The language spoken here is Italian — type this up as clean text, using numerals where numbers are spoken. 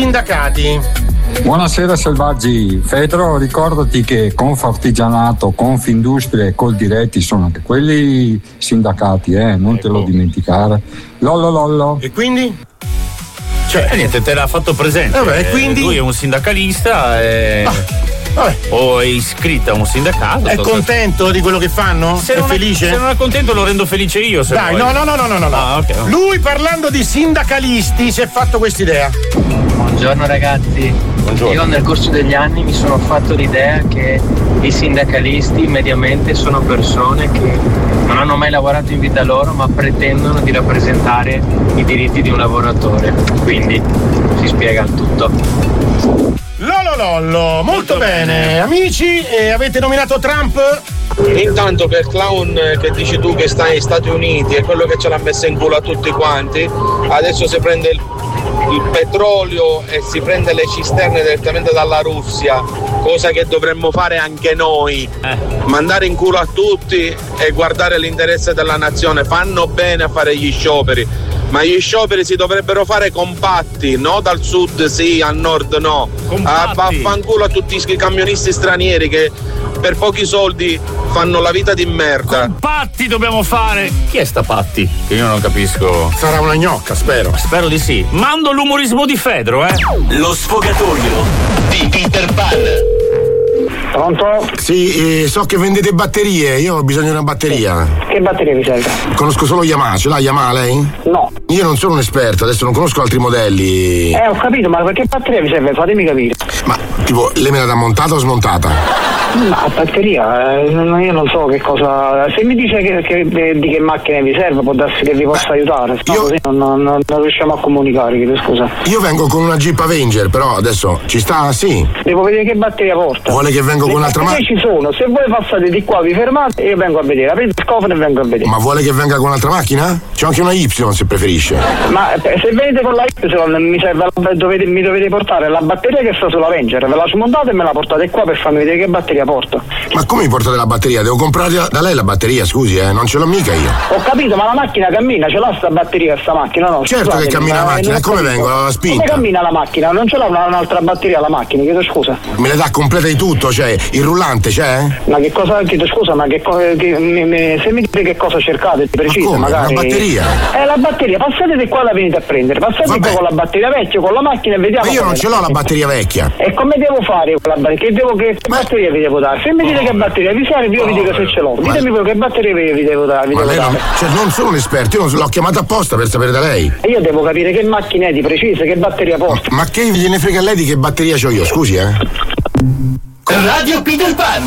sindacati. Buonasera Selvaggi. Fedro, ricordati che Confartigianato, Confindustria e Coldiretti sono anche quelli sindacati, non te lo dimenticare. Lollo. E quindi? Niente, te l'ha fatto presente. Vabbè, quindi? Lui è un sindacalista o è iscritto a un sindacato. È contento di quello che fanno? Se è non felice? Se non è contento lo rendo felice io. Se Dai, vuoi. no. Okay. Lui, parlando di sindacalisti, si è fatto quest'idea. Buongiorno ragazzi. Buongiorno. Io nel corso degli anni mi sono fatto l'idea che i sindacalisti mediamente sono persone che non hanno mai lavorato in vita loro ma pretendono di rappresentare i diritti di un lavoratore. Quindi si spiega il tutto. Lollo, molto bene. Amici, avete nominato Trump? Intanto per il clown che dici tu che sta negli Stati Uniti è quello che ce l'ha messa in culo a tutti quanti, adesso si prende il petrolio e si prende le cisterne direttamente dalla Russia, cosa che dovremmo fare anche noi, mandare in culo a tutti e guardare l'interesse della nazione. Fanno bene a fare gli scioperi, ma gli scioperi si dovrebbero fare compatti, no dal sud sì, al nord no. Vaffanculo a tutti i camionisti stranieri che per pochi soldi fanno la vita di merda. Compatti dobbiamo fare. Chi è sta Patti? Che io non capisco. Sarà una gnocca, spero. Spero di sì. Mando l'umorismo di Fedro, Lo sfogatoio di Peter Pan. Pronto? Sì, so che vendete batterie, io ho bisogno di una batteria. Che batteria vi serve? Conosco solo Yamaha, ce l'ha Yamaha lei? No. Io non sono un esperto, adesso non conosco altri modelli. Ho capito, ma perché batteria vi serve? Fatemi capire. Ma tipo, lei me l'ha montata o smontata? Ma batteria, io non so che cosa. Se mi dice di che macchina vi serve, può darsi che vi possa aiutare. No, così non riusciamo a comunicare, chiedo scusa. Io vengo con una Jeep Avenger, però adesso ci sta, sì. Devo vedere che batteria porta. Vuole che vengo con un'altra macchina? Ci sono, se voi passate di qua vi fermate e io vengo a vedere. Aprite il cofano e vengo a vedere. Ma vuole che venga con un'altra macchina? C'è anche una Y se preferisce. Ma se venite con la Y mi serve mi dovete portare la batteria che sta sulla Avenger, ve la smontate e me la portate qua per farmi vedere che batteria porta. Ma come mi portate la batteria? Devo comprare da lei la batteria, scusi, non ce l'ho mica io. Ho capito, ma la macchina cammina, ce l'ha sta batteria sta macchina, no? Certo che cammina la macchina, e come vengo? La spinta? Come cammina la macchina? Non ce l'ha un'altra batteria la macchina, chiedo scusa. Me le dà completa di tutto, cioè il rullante c'è? Ma che cosa, chiedo scusa, ma se mi dite che cosa cercate di preciso, ma come? magari. La batteria? La batteria, passate di qua la venite a prendere, passate qua con la batteria vecchia, con la macchina e vediamo. Ma io non ce l'ho la batteria vecchia. E come devo fare con la batteria? Che batteria vi devo dare? Se mi dite che batteria vi serve, io vi dico se ce l'ho. Ditemi voi che batteria vi devo dare. Non sono un esperto, io l'ho chiamata apposta per sapere da lei. E io devo capire che macchina è di precisa, che batteria porta. Ma che gliene frega a lei di che batteria c'ho io, scusi, Radio Peter Pan.